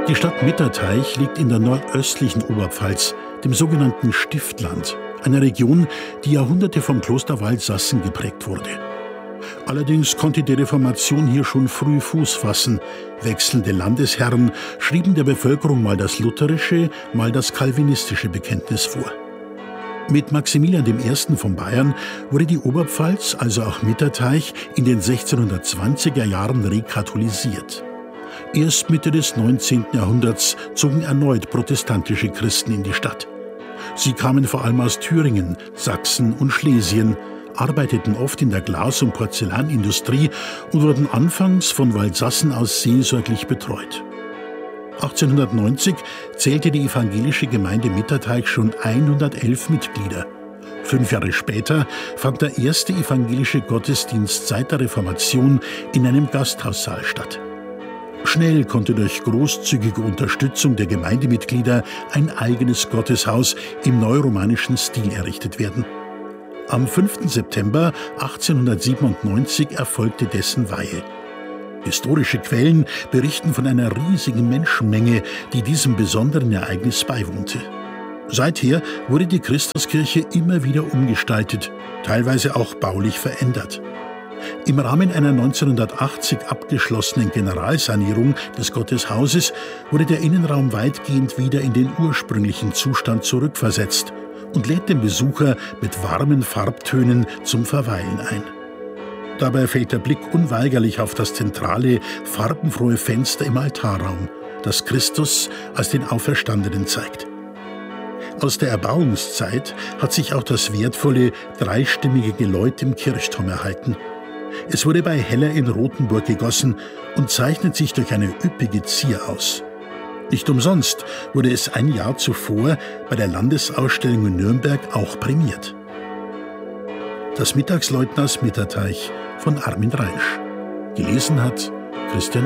Die Stadt Mitterteich liegt in der nordöstlichen Oberpfalz, dem sogenannten Stiftland, einer Region, die Jahrhunderte vom Kloster Waldsassen geprägt wurde. Allerdings konnte die Reformation hier schon früh Fuß fassen. Wechselnde Landesherren schrieben der Bevölkerung mal das lutherische, mal das calvinistische Bekenntnis vor. Mit Maximilian I. von Bayern wurde die Oberpfalz, also auch Mitterteich, in den 1620er Jahren rekatholisiert. Erst Mitte des 19. Jahrhunderts zogen erneut protestantische Christen in die Stadt. Sie kamen vor allem aus Thüringen, Sachsen und Schlesien, arbeiteten oft in der Glas- und Porzellanindustrie und wurden anfangs von Waldsassen aus seelsorglich betreut. 1890 zählte die evangelische Gemeinde Mitterteich schon 111 Mitglieder. 5 Jahre später fand der erste evangelische Gottesdienst seit der Reformation in einem Gasthaussaal statt. Schnell konnte durch großzügige Unterstützung der Gemeindemitglieder ein eigenes Gotteshaus im neuromanischen Stil errichtet werden. Am 5. September 1897 erfolgte dessen Weihe. Historische Quellen berichten von einer riesigen Menschenmenge, die diesem besonderen Ereignis beiwohnte. Seither wurde die Christuskirche immer wieder umgestaltet, teilweise auch baulich verändert. Im Rahmen einer 1980 abgeschlossenen Generalsanierung des Gotteshauses wurde der Innenraum weitgehend wieder in den ursprünglichen Zustand zurückversetzt und lädt den Besucher mit warmen Farbtönen zum Verweilen ein. Dabei fällt der Blick unweigerlich auf das zentrale, farbenfrohe Fenster im Altarraum, das Christus als den Auferstandenen zeigt. Aus der Erbauungszeit hat sich auch das wertvolle, dreistimmige Geläut im Kirchturm erhalten. Es wurde bei Heller in Rothenburg gegossen und zeichnet sich durch eine üppige Zier aus. Nicht umsonst wurde es ein Jahr zuvor bei der Landesausstellung in Nürnberg auch prämiert. Das Mittagsläuten aus Mitterteich von Armin Reinsch. Gelesen hat Christian